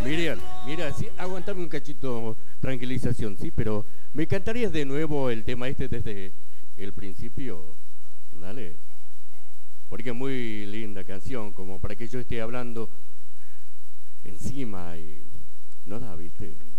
Miriam, mira, sí, aguantame un cachito, tranquilización, sí, pero ¿me cantarías de nuevo el tema este desde el principio? Dale, porque es muy linda canción, como para que yo esté hablando encima y no da, ¿viste?